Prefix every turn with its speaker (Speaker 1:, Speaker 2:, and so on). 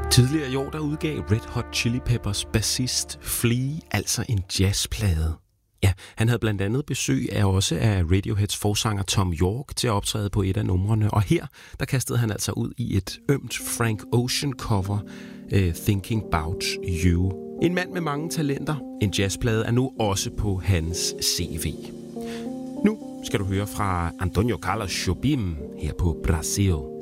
Speaker 1: Tidligere i år der udgav Red Hot Chili Peppers bassist Flea altså en jazzplade. Ja, han havde blandt andet besøg af Radioheads forsanger Tom York til at optræde på et af numrene, og her der kastede han altså ud i et ømt Frank Ocean cover, Thinking About You. En mand med mange talenter. En jazzplade er nu også på hans CV. Nu skal du høre fra Antônio Carlos Jobim her på Brasil.